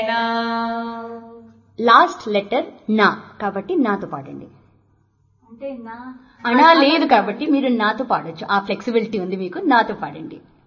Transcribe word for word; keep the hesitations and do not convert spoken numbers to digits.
Last letter నా కాబట్టి నాతో పాడండి. అంటే నా అనా లేదు కాబట్టి మీరు నాతో పాడొచ్చు. ఆ ఫ్లెక్సిబిలిటీ ఉంది మీకు. నాతో పాడండి.